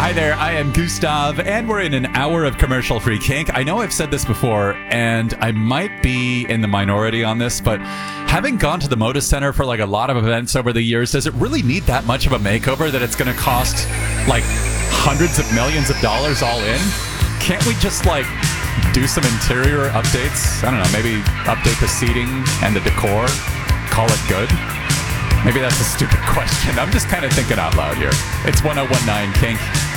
Hi there, I am Gustav, and we're in an hour of commercial-free kink. I know I've said this before, and I might be in the minority on this, but having gone to the Moda Center for like a lot of events over the years, does it really need that much of a makeover that it's going to cost like hundreds of millions of dollars all in? Can't we just like do some interior updates? I don't know, maybe update the seating and the decor, call it good? Maybe that's a stupid question. I'm just kind of thinking out loud here. It's 1019 Kink.